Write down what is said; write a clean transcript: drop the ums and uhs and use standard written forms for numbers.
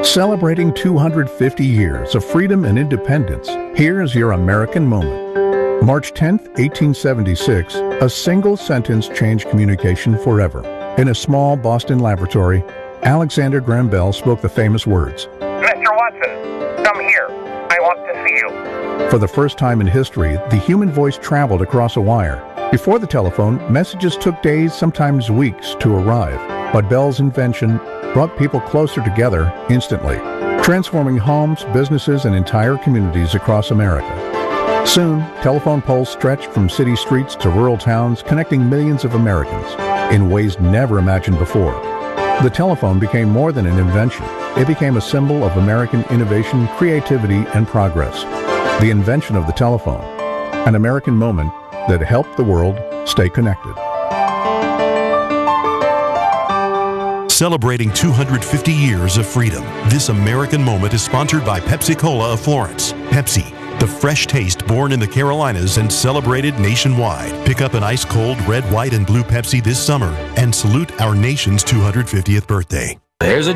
Celebrating 250 years of freedom and independence, here's your American moment. March 10, 1876, a single sentence changed communication forever. In a small Boston laboratory, Alexander Graham Bell spoke the famous words, "Mr. Watson, come here. I want to see you." For the first time in history, the human voice traveled across a wire. Before the telephone, messages took days, sometimes weeks, to arrive. But Bell's invention brought people closer together instantly, transforming homes, businesses, and entire communities across America. Soon, telephone poles stretched from city streets to rural towns, connecting millions of Americans in ways never imagined before. The telephone became more than an invention. It became a symbol of American innovation, creativity, and progress. The invention of the telephone, an American moment that helped the world stay connected. Celebrating 250 years of freedom. This American moment is sponsored by Pepsi-Cola of Florence. Pepsi, the fresh taste born in the Carolinas and celebrated nationwide. Pick up an ice-cold red, white, and blue Pepsi this summer and salute our nation's 250th birthday. There's a